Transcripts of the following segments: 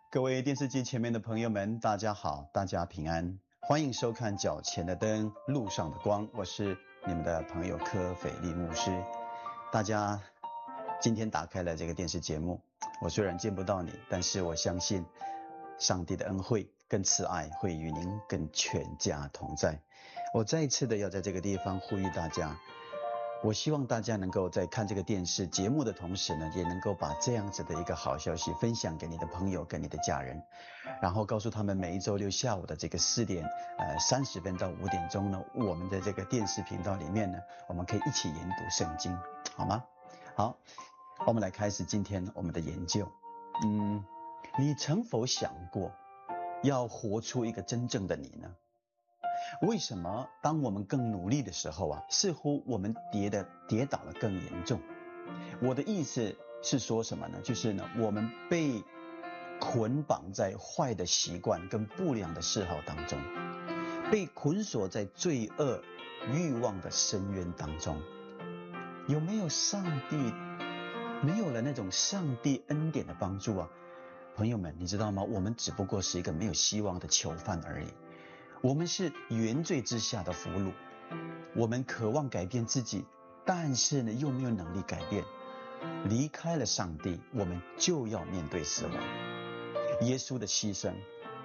各位电视机前面的朋友们，大家好，大家平安，欢迎收看脚前的灯，路上的光，我是你们的朋友柯斐利牧师。大家今天打开了这个电视节目，我虽然见不到你，但是我相信上帝的恩惠跟慈爱会与您跟全家同在。我再一次的要在这个地方呼吁大家，我希望大家能够在看这个电视节目的同时呢，也能够把这样子的一个好消息分享给你的朋友跟你的家人，然后告诉他们每一周六下午的这个4点30分到5点钟呢，我们的这个电视频道里面呢，我们可以一起研读圣经，好吗？好，我们来开始今天我们的研究。你曾否想过要活出一个真正的你呢？为什么当我们更努力的时候似乎我们跌倒了更严重？我的意思是说什么呢？就是呢，我们被捆绑在坏的习惯跟不良的嗜好当中，被捆锁在罪恶欲望的深渊当中。有没有没有了那种上帝恩典的帮助啊？朋友们，你知道吗？我们只不过是一个没有希望的囚犯而已。我们是原罪之下的俘虏，我们渴望改变自己，但是呢又没有能力改变。离开了上帝，我们就要面对死亡。耶稣的牺牲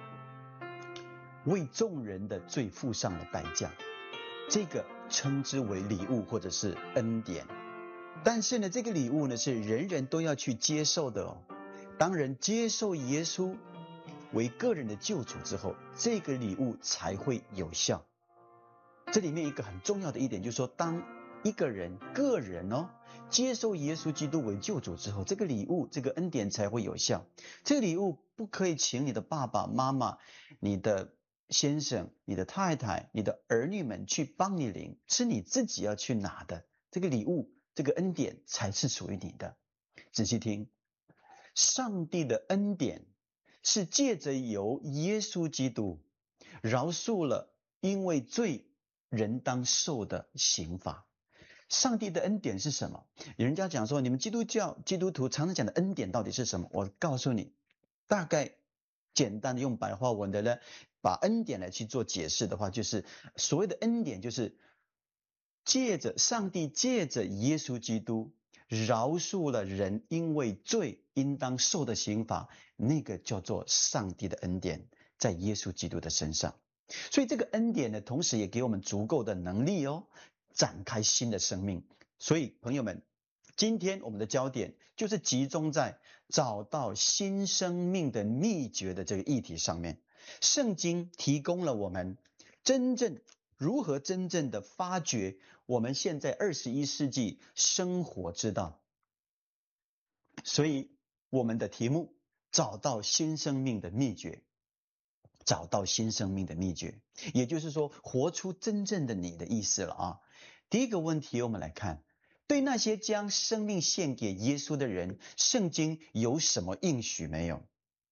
为众人的罪付上了代价，这个称之为礼物或者是恩典。但是呢，这个礼物呢是人人都要去接受的哦。当人接受耶稣为个人的救主之后，这个礼物才会有效。这里面一个很重要的一点就是说，当一个人个人接受耶稣基督为救主之后，这个礼物这个恩典才会有效。这个礼物不可以请你的爸爸妈妈、你的先生、你的太太、你的儿女们去帮你领，是你自己要去拿的。这个礼物这个恩典才是属于你的。仔细听，上帝的恩典是借着由耶稣基督饶恕了因为罪人当受的刑罚。上帝的恩典是什么？人家讲说，你们基督徒常常讲的恩典到底是什么？我告诉你，大概简单的用白话文的呢，把恩典来去做解释的话，就是所谓的恩典就是上帝借着耶稣基督饶恕了人因为罪应当受的刑罚，那个叫做上帝的恩典，在耶稣基督的身上。所以这个恩典呢，同时也给我们足够的能力展开新的生命。所以朋友们，今天我们的焦点就是集中在找到新生命的秘诀的这个议题上面。圣经提供了我们如何真正的发掘我们现在21世纪生活之道。所以我们的题目，找到新生命的秘诀。找到新生命的秘诀，也就是说活出真正的你的意思了第一个问题我们来看，对那些将生命献给耶稣的人，圣经有什么应许没有？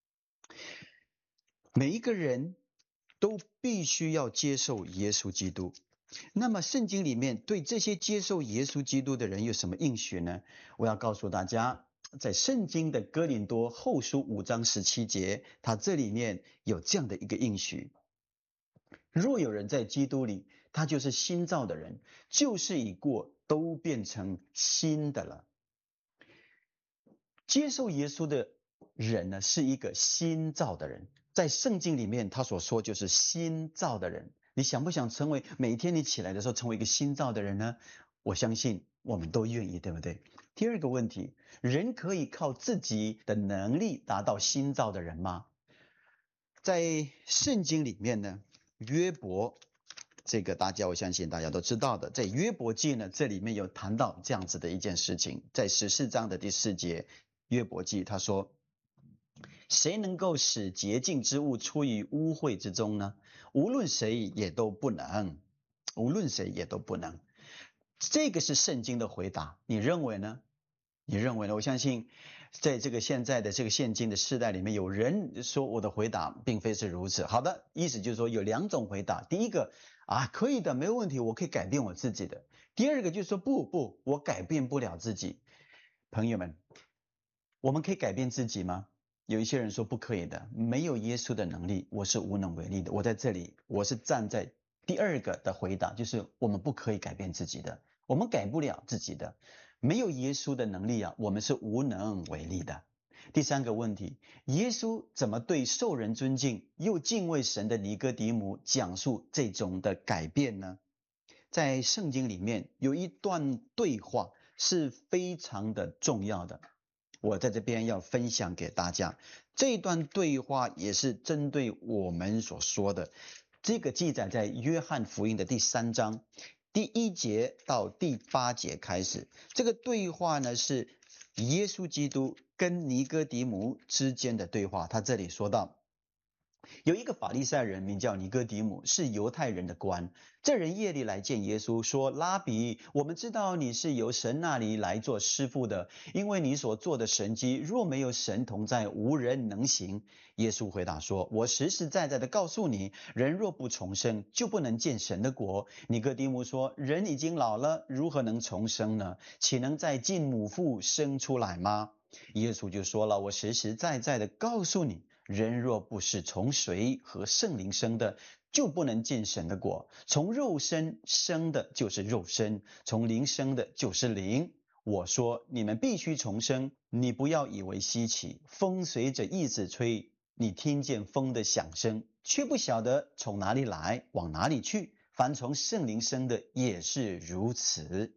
每一个人都必须要接受耶稣基督。那么圣经里面对这些接受耶稣基督的人有什么应许呢？我要告诉大家，在圣经的哥林多后书5章17节，它这里面有这样的一个应许：若有人在基督里，他就是新造的人，旧事已过，都变成新的了。接受耶稣的人呢，是一个新造的人。在圣经里面他所说就是新造的人。你想不想成为每天你起来的时候成为一个新造的人呢？我相信我们都愿意，对不对？第二个问题，人可以靠自己的能力达到新造的人吗？在圣经里面呢，约伯，这个我相信大家都知道的，在约伯记呢，这里面有谈到这样子的一件事情。在14章的第4节，约伯记他说，谁能够使洁净之物出于污秽之中呢？无论谁也都不能，无论谁也都不能。这个是圣经的回答，你认为呢？你认为呢？我相信在这个现在的这个现今的世代里面，有人说我的回答并非是如此。好的，意思就是说有2种回答。第一个可以的，没有问题，我可以改变我自己的。第二个就是说不，我改变不了自己。朋友们，我们可以改变自己吗？ 有一些人说不可以的，没有耶稣的能力，我是无能为力的。我在这里，我是站在第二个的回答，就是我们不可以改变自己的，我们改不了自己的，没有耶稣的能力啊，我们是无能为力的。第三个问题，耶稣怎么对受人尊敬又敬畏神的尼哥底母讲述这种的改变呢？在圣经里面有一段对话是非常的重要的，我在这边要分享给大家。这段对话也是针对我们所说的，这个记载在约翰福音的第3章第1节到第8节开始。这个对话呢是耶稣基督跟尼哥底母之间的对话。他这里说到，有一个法利赛人名叫尼哥底母，是犹太人的官。这人夜里来见耶稣，说：拉比，我们知道你是由神那里来做师傅的，因为你所做的神迹，若没有神同在，无人能行。耶稣回答说：我实实在在的告诉你，人若不重生，就不能见神的国。尼哥底母说：人已经老了，如何能重生呢？岂能再进母腹生出来吗？耶稣就说了：我实实在在的告诉你，人若不是从水和圣灵生的，就不能见神的国。从肉身生的就是肉身，从灵生的就是灵。我说你们必须重生，你不要以为稀奇。风随着意子吹，你听见风的响声，却不晓得从哪里来，往哪里去。凡从圣灵生的也是如此。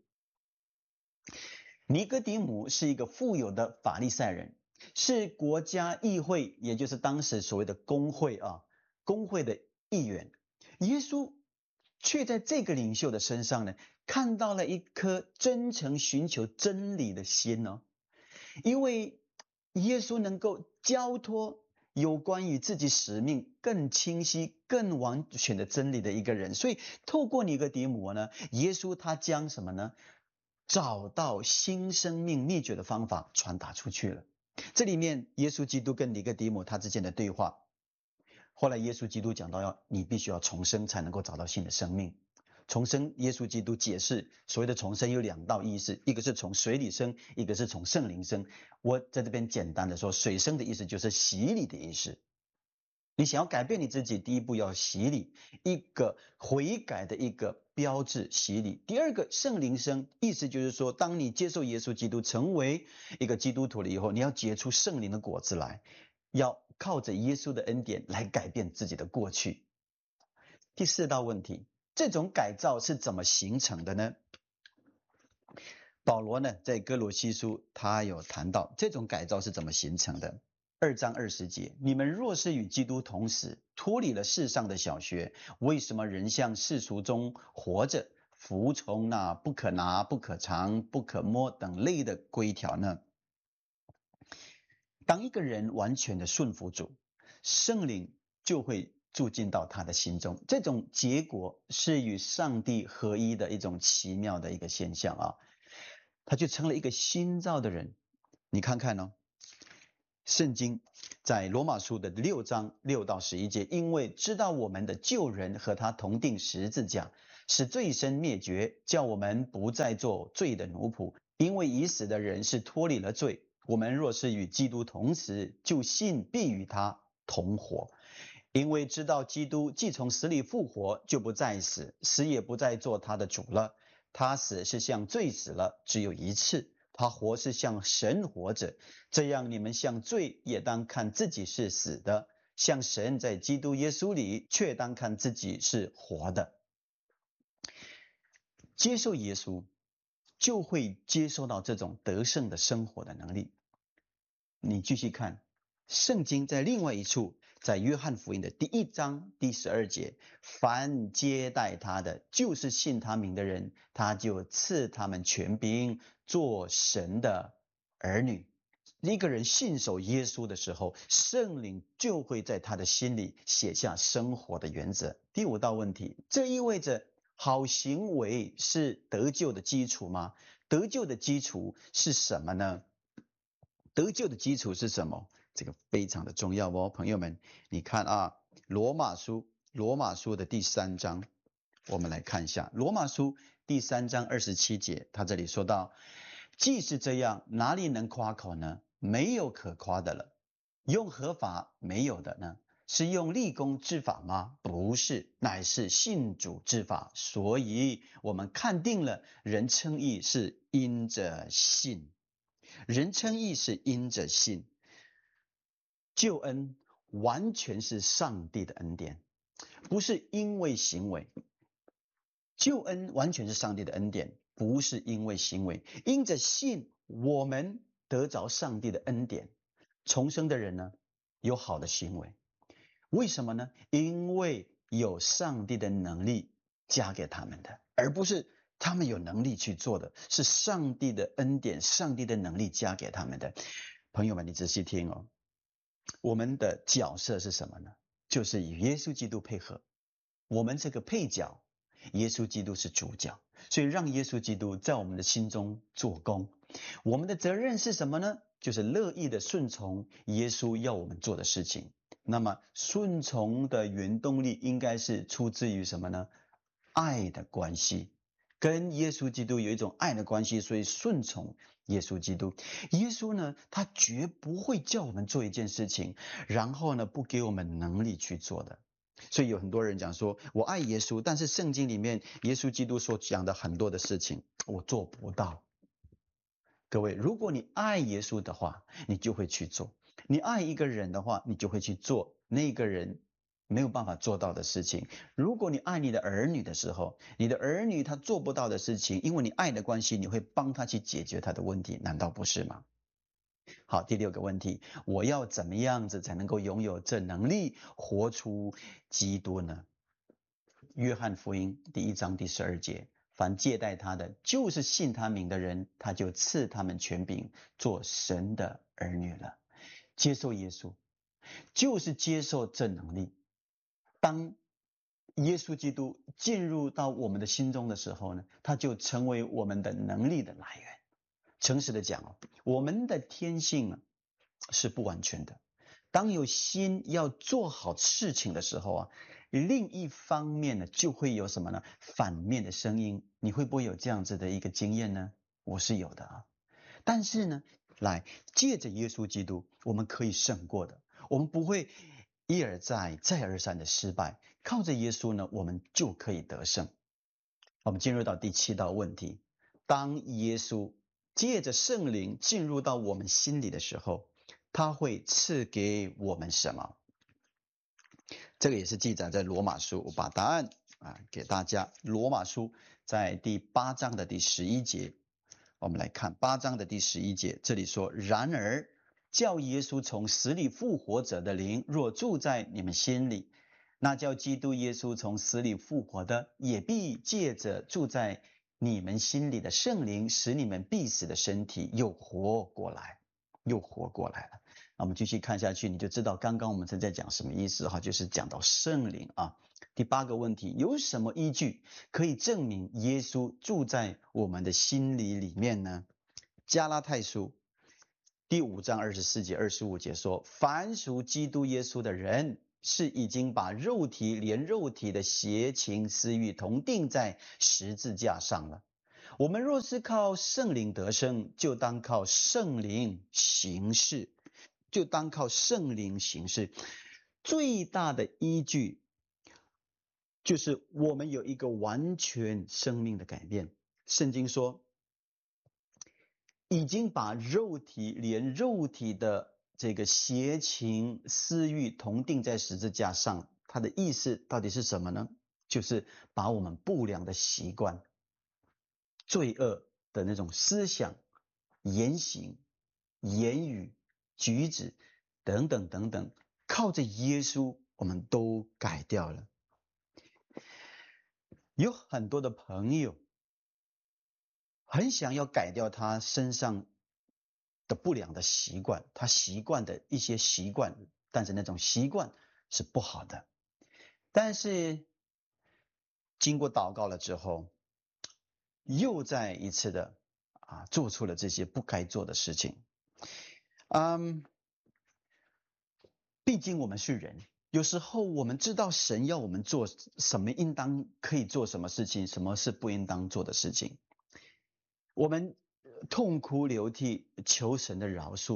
尼哥底母是一个富有的法利赛人，是国家议会，也就是当时所谓的公会的议员。耶稣却在这个领袖的身上呢，看到了一颗真诚寻求真理的心哦。因为耶稣能够交托有关于自己使命更清晰、更完全的真理的一个人，所以透过尼哥底母呢，耶稣他将什么呢？找到新生命秘诀的方法传达出去了。这里面耶稣基督跟尼哥底母他之间的对话，后来耶稣基督讲到你必须要重生才能够找到新的生命。重生，耶稣基督解释所谓的重生有2道意思，一个是从水里生，一个是从圣灵生。我在这边简单的说，水生的意思就是洗礼的意思。你想要改变你自己，第一步要洗礼，一个悔改的一个标志，洗礼。第二个圣灵生，意思就是说，当你接受耶稣基督成为一个基督徒了以后，你要结出圣灵的果子来，要靠着耶稣的恩典来改变自己的过去。第4道问题，这种改造是怎么形成的呢？保罗呢在哥罗西书他有谈到这种改造是怎么形成的。2章20节，你们若是与基督同死，脱离了世上的小学，为什么仍像世俗中活着，服从那不可拿、不可尝、不可摸等类的规条呢？当一个人完全的顺服主，圣灵就会住进到他的心中，这种结果是与上帝合一的一种奇妙的一个现象啊，他就成了一个新造的人。你看看哦，圣经在罗马书的6章6到11节，因为知道我们的旧人和他同定十字架，使罪身灭绝，叫我们不再做罪的奴仆。因为已死的人是脱离了罪，我们若是与基督同死，就信必与他同活。因为知道基督既从死里复活，就不再死，死也不再做他的主了。他死是向罪死了，只有一次；他活是向神活着。这样你们向罪也当看自己是死的，向神在基督耶稣里却当看自己是活的。接受耶稣就会接受到这种得胜的生活的能力。你继续看圣经在另外一处，在约翰福音的第1章第12节，凡接待他的，就是信他名的人，他就赐他们权柄做神的儿女。一个人信守耶稣的时候，圣灵就会在他的心里写下生活的原则。第5道问题，这意味着好行为是得救的基础吗？得救的基础是什么呢？得救的基础是什么？这个非常的重要哦，朋友们，你看啊，罗马书的第3章，我们来看一下罗马书第3章27节，他这里说到，既是这样，哪里能夸口呢？没有可夸的了。 用何法没有的呢？是用立功之法吗？不是，乃是信主之法。所以我们看定了，人称义是因着信，人称义是因着信。救恩完全是上帝的恩典，不是因为行为。救恩完全是上帝的恩典，不是因为行为。因着信，我们得着上帝的恩典。重生的人呢，有好的行为，为什么呢？因为有上帝的能力加给他们的，而不是他们有能力去做的，是上帝的恩典，上帝的能力加给他们的。朋友们，你仔细听哦，我们的角色是什么呢？就是与耶稣基督配合，我们这个配角，耶稣基督是主角，所以让耶稣基督在我们的心中做工。我们的责任是什么呢？就是乐意的顺从耶稣要我们做的事情。那么顺从的原动力应该是出自于什么呢？爱的关系，跟耶稣基督有一种爱的关系，所以顺从耶稣基督。耶稣呢，他绝不会叫我们做一件事情，然后呢，不给我们能力去做的。所以有很多人讲说，我爱耶稣，但是圣经里面耶稣基督所讲的很多的事情，我做不到。各位，如果你爱耶稣的话，你就会去做；你爱一个人的话，你就会去做那个人没有办法做到的事情。如果你爱你的儿女的时候，你的儿女他做不到的事情，因为你爱的关系，你会帮他去解决他的问题，难道不是吗？好，第六个问题，我要怎么样子才能够拥有这能力，活出基督呢？约翰福音第1章第12节，凡借贷他的，就是信他名的人，他就赐他们权柄，做神的儿女了。接受耶稣，就是接受这能力。当耶稣基督进入到我们的心中的时候呢，他就成为我们的能力的来源。诚实的讲，我们的天性是不完全的。当有心要做好事情的时候另一方面呢，就会有什么呢？反面的声音。你会不会有这样子的一个经验呢？我是有的但是呢，借着耶稣基督，我们可以胜过的。我们不会一而再、再而三的失败。靠着耶稣呢，我们就可以得胜。我们进入到第7道问题：当耶稣借着圣灵进入到我们心里的时候，他会赐给我们什么？这个也是记载在罗马书，我把答案给大家。罗马书在第8章的第11节，我们来看8章的第11节，这里说：然而叫耶稣从死里复活者的灵若住在你们心里，那叫基督耶稣从死里复活的，也必借着住在你们心里的圣灵，使你们必死的身体又活过来，又活过来了。那我们继续看下去，你就知道刚刚我们是在讲什么意思就是讲到圣灵第8个问题，有什么依据可以证明耶稣住在我们的心里面呢？加拉太书第5章24节25节说：凡属基督耶稣的人，是已经把肉体连肉体的邪情私欲同定在十字架上了。我们若是靠圣灵得生，就当靠圣灵行事，就当靠圣灵行事。最大的依据就是我们有一个完全生命的改变。圣经说已经把肉体连肉体的这个邪情私欲同定在十字架上，它的意思到底是什么呢？就是把我们不良的习惯、罪恶的那种思想、言行、言语、举止等等等等，靠着耶稣我们都改掉了。有很多的朋友很想要改掉他身上的不良的习惯，他习惯的一些习惯，但是那种习惯是不好的。但是经过祷告了之后，又再一次的做出了这些不该做的事情。毕竟我们是人，有时候我们知道神要我们做什么，应当可以做什么事情，什么是不应当做的事情。我们痛哭流涕求神的饶恕，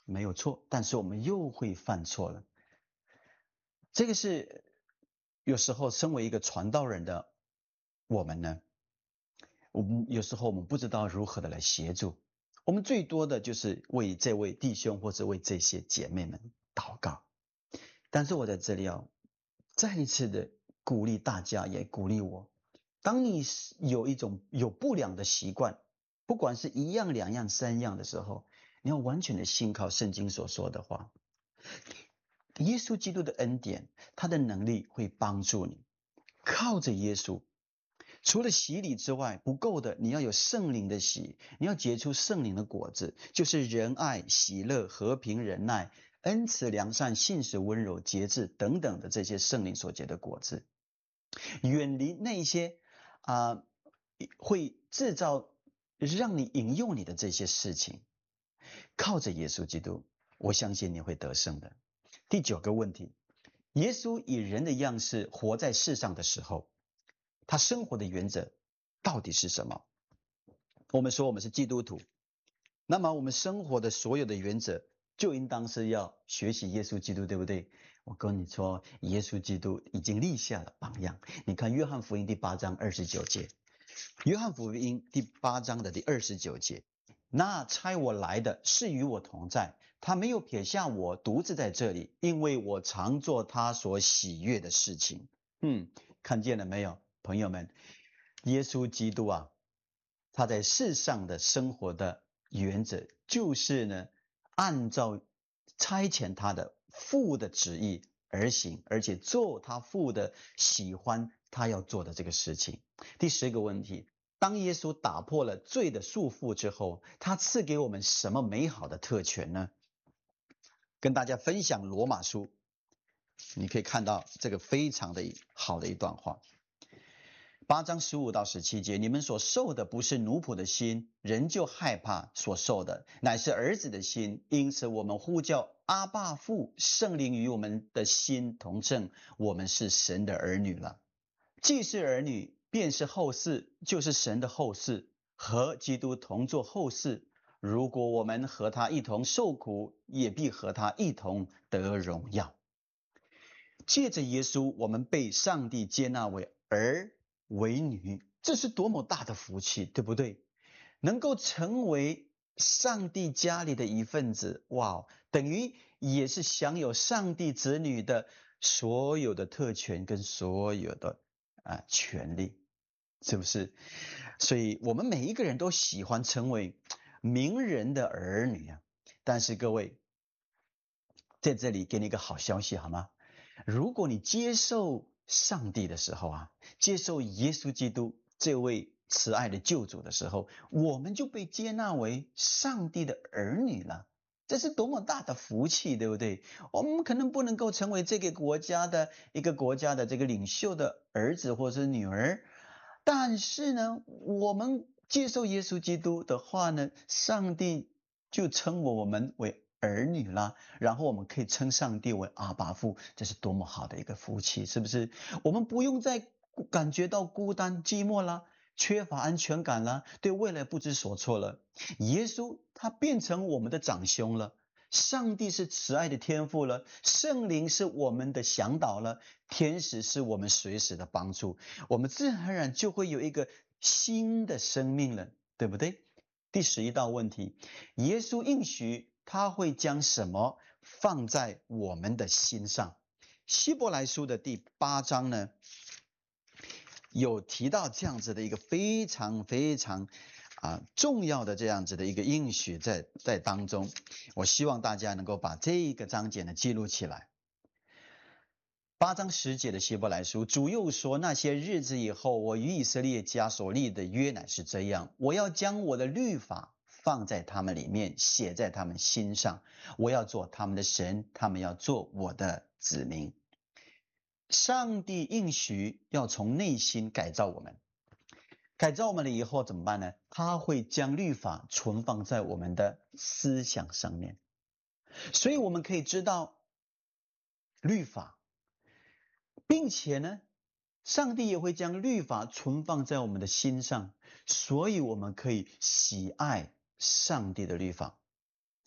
没有错，但是我们又会犯错了。这个是有时候身为一个传道人的我们呢，我们有时候我们不知道如何的来协助，我们最多的就是为这位弟兄或者为这些姐妹们祷告。但是我在这里要再一次的鼓励大家，也鼓励我，当你有不良的习惯，不管是一样、两样、三样的时候，你要完全的信靠圣经所说的话。耶稣基督的恩典，他的能力会帮助你。靠着耶稣，除了洗礼之外不够的，你要有圣灵的洗，你要结出圣灵的果子，就是仁爱、喜乐、和平、忍耐、恩慈、良善、信实、温柔、节制等等的这些圣灵所结的果子。远离那些会制造让你引诱你的这些事情。靠着耶稣基督，我相信你会得胜的。第9个问题，耶稣以人的样式活在世上的时候，他生活的原则到底是什么？我们说我们是基督徒，那么我们生活的所有的原则就应当是要学习耶稣基督，对不对？我跟你说，耶稣基督已经立下了榜样。你看约翰福音第8章29节，约翰福音第8章的第29节，那差我来的是与我同在，他没有撇下我独自在这里，因为我常做他所喜悦的事情。看见了没有，朋友们？耶稣基督啊，他在世上的生活的原则就是呢，按照差遣他的父的旨意而行，而且做他父的喜欢他要做的这个事情。第10个问题，当耶稣打破了罪的束缚之后，他赐给我们什么美好的特权呢？跟大家分享罗马书，你可以看到这个非常的好的一段话。8章15到17节，你们所受的不是奴仆的心，人就害怕；所受的乃是儿子的心，因此我们呼叫阿爸父，圣灵与我们的心同证，我们是神的儿女了。既是儿女，便是后嗣，就是神的后嗣，和基督同作后嗣。如果我们和他一同受苦，也必和他一同得荣耀。借着耶稣，我们被上帝接纳为儿为女，这是多么大的福气，对不对？能够成为上帝家里的一份子，哇，等于也是享有上帝子女的所有的特权跟所有的权利，是不是？所以我们每一个人都喜欢成为名人的儿女啊。但是各位，在这里给你一个好消息好吗？如果你接受上帝的时候啊，接受耶稣基督这位慈爱的救主的时候，我们就被接纳为上帝的儿女了。这是多么大的福气，对不对？我们可能不能够成为这个国家的这个领袖的儿子或是女儿，但是呢，我们接受耶稣基督的话呢，上帝就称我们为儿女啦，然后我们可以称上帝为阿爸父，这是多么好的一个福气，是不是？我们不用再感觉到孤单寂寞啦，缺乏安全感啦，对未来不知所措了。耶稣他变成我们的长兄了，上帝是慈爱的天父了，圣灵是我们的向导了，天使是我们随时的帮助，我们自然而然就会有一个新的生命了，对不对？第11道问题，耶稣应许他会将什么放在我们的心上？希伯来书的第8章呢，有提到这样子的一个非常非常重要的这样子的一个应许在当中。我希望大家能够把这一个章节呢记录起来。8章10节的希伯来书，主又说，那些日子以后，我与以色列家所立的约乃是这样，我要将我的律法放在他们里面，写在他们心上，我要做他们的神，他们要做我的子民。上帝应许要从内心改造我们，改造我们了以后怎么办呢？他会将律法存放在我们的思想上面，所以我们可以知道律法，并且呢，上帝也会将律法存放在我们的心上，所以我们可以喜爱上帝的律法。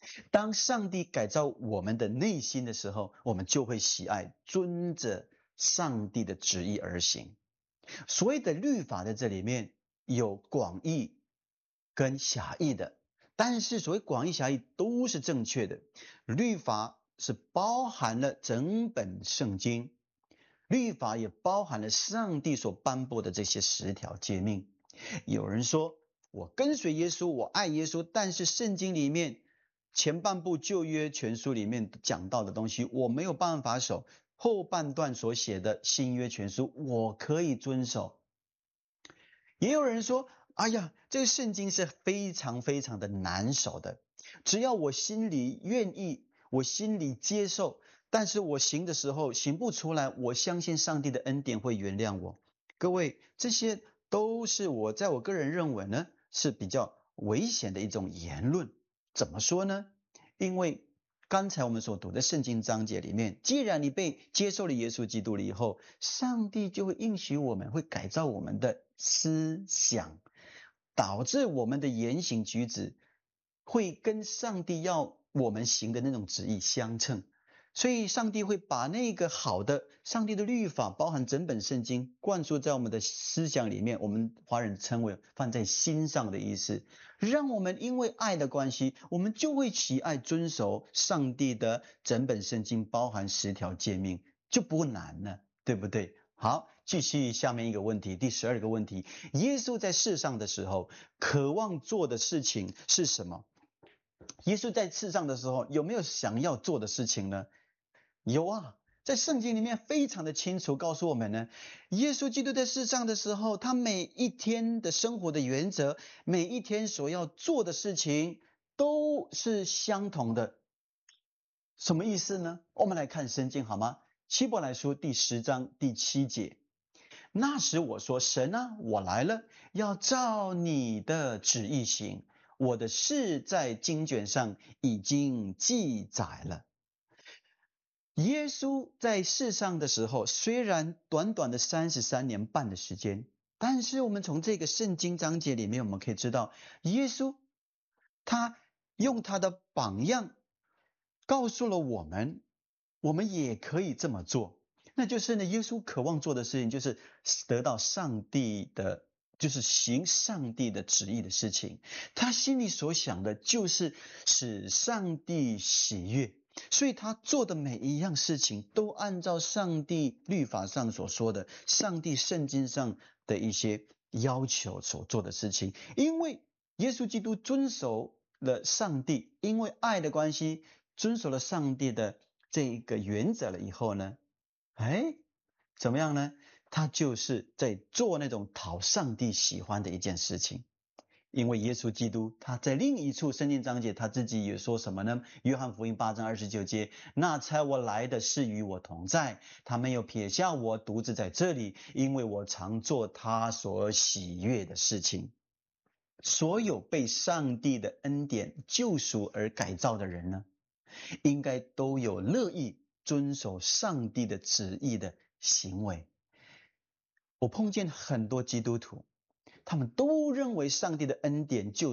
当上帝改造我们的内心的时候，我们就会喜爱遵着上帝的旨意而行。所谓的律法在这里面有广义跟狭义的，但是所谓广义狭义都是正确的。律法是包含了整本圣经，律法也包含了上帝所颁布的这些10条诫命。有人说，我跟随耶稣，我爱耶稣，但是圣经里面前半部旧约全书里面讲到的东西我没有办法守，后半段所写的新约全书我可以遵守。也有人说，哎呀，这个圣经是非常非常的难守的，只要我心里愿意，我心里接受，但是我行的时候行不出来，我相信上帝的恩典会原谅我。各位，这些都是在我个人认为呢，是比较危险的一种言论。怎么说呢？因为刚才我们所读的圣经章节里面，既然你被接受了耶稣基督了以后，上帝就会应许我们，会改造我们的思想，导致我们的言行举止会跟上帝要我们行的那种旨意相称。所以上帝会把那个好的上帝的律法，包含整本圣经，灌输在我们的思想里面，我们华人称为放在心上的意思，让我们因为爱的关系，我们就会喜爱遵守上帝的整本圣经，包含10条诫命，就不难了，对不对？好，继续下面一个问题，第12个问题，耶稣在世上的时候渴望做的事情是什么？耶稣在世上的时候有没有想要做的事情呢？有啊，在圣经里面非常的清楚告诉我们呢，耶稣基督在世上的时候，他每一天的生活的原则，每一天所要做的事情都是相同的。什么意思呢？我们来看圣经好吗？希伯来书第10章第7节，那时我说，神啊，我来了，要照你的旨意行，我的事在经卷上已经记载了。耶稣在世上的时候，虽然短短的33年半的时间，但是我们从这个圣经章节里面，我们可以知道，耶稣他用他的榜样告诉了我们，我们也可以这么做。那就是呢，耶稣渴望做的事情，就是得到上帝的，就是行上帝的旨意的事情。他心里所想的，就是使上帝喜悦。所以他做的每一样事情都按照上帝律法上所说的，上帝圣经上的一些要求所做的事情。因为耶稣基督遵守了上帝，因为爱的关系，遵守了上帝的这一个原则了以后呢，怎么样呢？他就是在做那种讨上帝喜欢的一件事情。因为耶稣基督他在另一处圣经章节他自己也说什么呢？约翰福音8章29节，那差我来的是与我同在，他没有撇下我独自在这里，因为我常做他所喜悦的事情。所有被上帝的恩典救赎而改造的人呢，应该都有乐意遵守上帝的旨意的行为。我碰见很多基督徒，他们都认为上帝的恩典救